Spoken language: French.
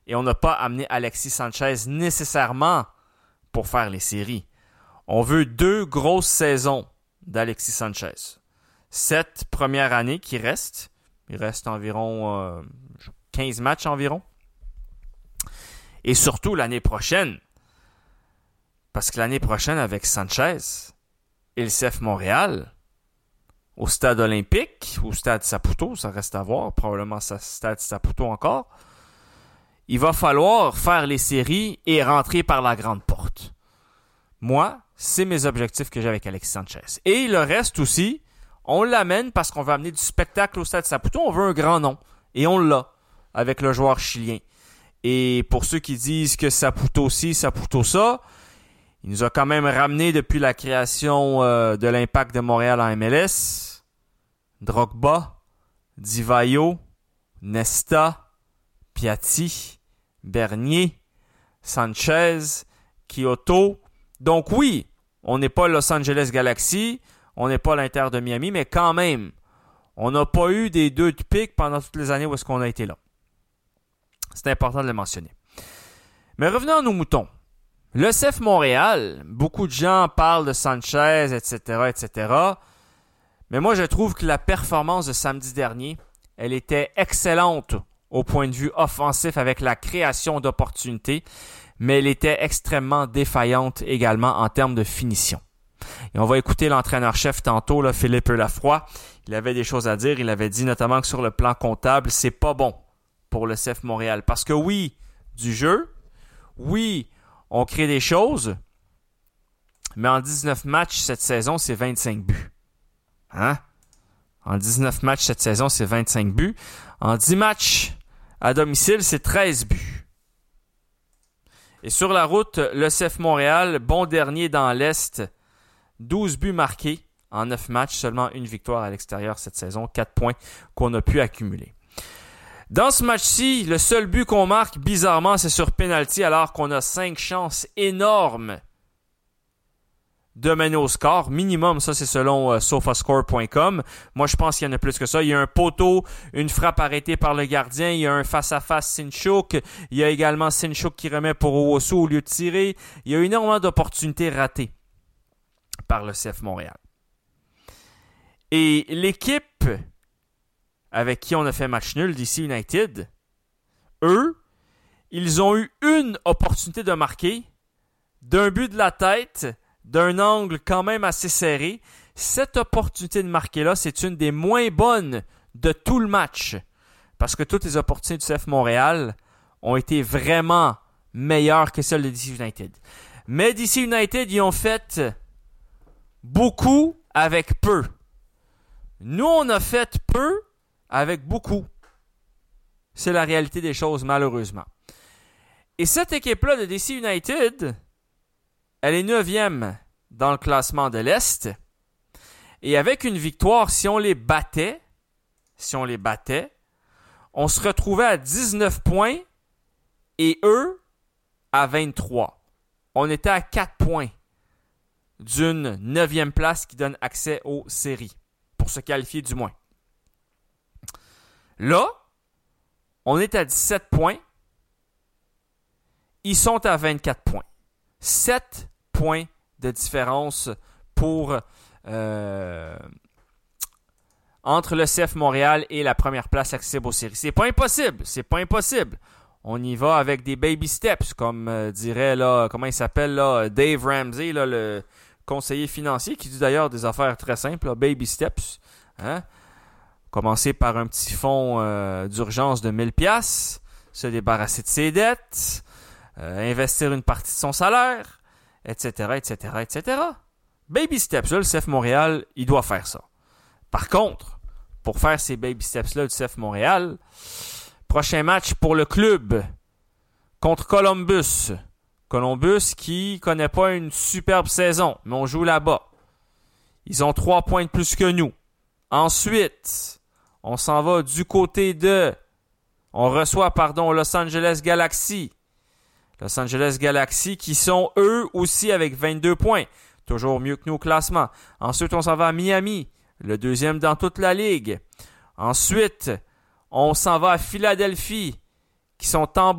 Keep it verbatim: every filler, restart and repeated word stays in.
Et on n'a pas amené Alexis Sanchez nécessairement pour faire les séries. On veut deux grosses saisons d'Alexis Sanchez. Cette première année qui reste, il reste environ euh, quinze matchs environ. Et surtout l'année prochaine. Parce que l'année prochaine, avec Sanchez et le C F Montréal, au stade olympique, au stade Saputo, ça reste à voir, probablement au stade Saputo encore, il va falloir faire les séries et rentrer par la grande porte. Moi, c'est mes objectifs que j'ai avec Alexis Sanchez. Et le reste aussi, on l'amène parce qu'on veut amener du spectacle au stade Saputo, on veut un grand nom. Et on l'a avec le joueur chilien. Et pour ceux qui disent que Saputo ci, Saputo ça, il nous a quand même ramené depuis la création euh, de l'Impact de Montréal en M L S. Drogba, Divayo, Nesta, Piatti, Bernier, Sanchez, Kyoto. Donc oui, on n'est pas Los Angeles Galaxy, on n'est pas l'Inter de Miami, mais quand même, on n'a pas eu des deux de pique pendant toutes les années où est-ce qu'on a été là. C'est important de le mentionner. Mais revenons à nos moutons. Le C F Montréal, beaucoup de gens parlent de Sanchez, et cetera, et cetera. Mais moi, je trouve que la performance de samedi dernier, elle était excellente au point de vue offensif avec la création d'opportunités, mais elle était extrêmement défaillante également en termes de finition. Et on va écouter l'entraîneur-chef tantôt, là, Philippe Lafroy. Il avait des choses à dire. Il avait dit notamment que sur le plan comptable, c'est pas bon pour le C F Montréal. Parce que oui, du jeu, oui, on crée des choses, mais en dix-neuf matchs cette saison, c'est vingt-cinq buts. Hein? En dix-neuf matchs cette saison, c'est vingt-cinq buts. En dix matchs à domicile, c'est treize buts. Et sur la route, le C F Montréal, bon dernier dans l'Est, douze buts marqués en neuf matchs, seulement une victoire à l'extérieur cette saison, quatre points qu'on a pu accumuler. Dans ce match-ci, le seul but qu'on marque, bizarrement, c'est sur penalty, alors qu'on a cinq chances énormes de mener au score. Minimum, ça c'est selon euh, sofascore point com. Moi, je pense qu'il y en a plus que ça. Il y a un poteau, une frappe arrêtée par le gardien, il y a un face-à-face Sinchuk, il y a également Sinchuk qui remet pour Owosu au lieu de tirer. Il y a énormément d'opportunités ratées par le C F Montréal. Et l'équipe avec qui on a fait match nul, D C United, eux, ils ont eu une opportunité de marquer, d'un but de la tête, d'un angle quand même assez serré. Cette opportunité de marquer-là, c'est une des moins bonnes de tout le match. Parce que toutes les opportunités du C F Montréal ont été vraiment meilleures que celles de D C United. Mais D C United, ils ont fait beaucoup avec peu. Nous, on a fait peu avec beaucoup. C'est la réalité des choses, malheureusement. Et cette équipe-là de D C United, elle est neuvième dans le classement de l'Est. Et avec une victoire, si on les battait, si on les battait, on se retrouvait à dix-neuf points et eux à vingt-trois. On était à quatre points d'une neuvième place qui donne accès aux séries, pour se qualifier du moins. Là, on est à dix-sept points. Ils sont à vingt-quatre points. sept points de différence pour euh, entre le C F Montréal et la première place accessible aux séries. C'est pas impossible. C'est pas impossible. On y va avec des baby steps, comme euh, dirait là, comment il s'appelle là, Dave Ramsey, là, le conseiller financier, qui dit d'ailleurs des affaires très simples, là, baby steps. Hein? Commencer par un petit fonds euh, d'urgence de mille dollars, se débarrasser de ses dettes, euh, investir une partie de son salaire, et cetera, et cetera, et cetera. Baby steps, là, le C F Montréal, il doit faire ça. Par contre, pour faire ces baby steps-là du C F Montréal, prochain match pour le club contre Columbus. Columbus qui connaît pas une superbe saison, mais on joue là-bas. Ils ont trois points de plus que nous. Ensuite, on s'en va du côté de... On reçoit, pardon, Los Angeles Galaxy. Los Angeles Galaxy qui sont eux aussi avec vingt-deux points. Toujours mieux que nous au classement. Ensuite, on s'en va à Miami, le deuxième dans toute la ligue. Ensuite, on s'en va à Philadelphie, qui sont en